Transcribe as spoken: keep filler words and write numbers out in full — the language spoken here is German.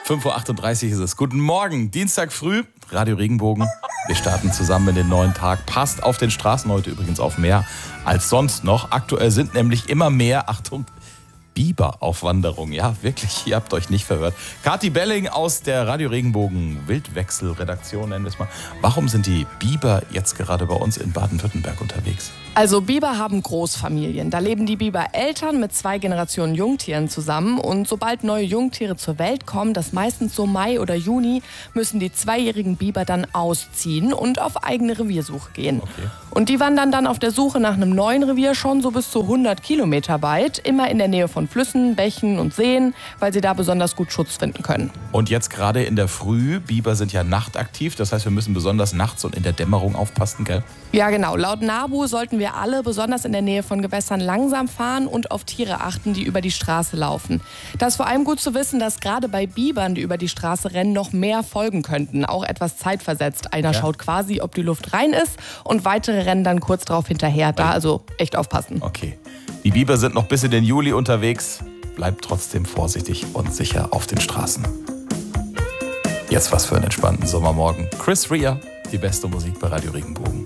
fünf Uhr achtunddreißig ist es. Guten Morgen, Dienstag früh, Radio Regenbogen. Wir starten zusammen in den neuen Tag. Passt auf den Straßen heute übrigens auf mehr als sonst noch. Aktuell sind nämlich immer mehr, Achtung, Biber auf Wanderung. Ja, wirklich, ihr habt euch nicht verhört. Kathi Belling aus der Radio Regenbogen Wildwechselredaktion, nennen wir es mal. Warum sind die Biber jetzt gerade bei uns in Baden-Württemberg unterwegs? Also Biber haben Großfamilien. Da leben die Bibereltern mit zwei Generationen Jungtieren zusammen. Und sobald neue Jungtiere zur Welt kommen, das meistens so Mai oder Juni, müssen die zweijährigen Biber dann ausziehen und auf eigene Reviersuche gehen. Okay. Und die wandern dann auf der Suche nach einem neuen Revier schon so bis zu hundert Kilometer weit, immer in der Nähe von Flüssen, Bächen und Seen, weil sie da besonders gut Schutz finden können. Und jetzt gerade in der Früh, Biber sind ja nachtaktiv, das heißt, wir müssen besonders nachts und in der Dämmerung aufpassen, gell? Ja, genau. Laut NABU sollten wir alle besonders in der Nähe von Gewässern langsam fahren und auf Tiere achten, die über die Straße laufen. Das ist vor allem gut zu wissen, dass gerade bei Bibern, die über die Straße rennen, noch mehr folgen könnten, auch etwas zeitversetzt. Einer Ja. schaut quasi, ob die Luft rein ist und weitere rennen dann kurz darauf hinterher. Da also echt aufpassen. Okay. Die Biber sind noch bis in den Juli unterwegs. Bleibt trotzdem vorsichtig und sicher auf den Straßen. Jetzt was für einen entspannten Sommermorgen. Chris Rea, die beste Musik bei Radio Regenbogen.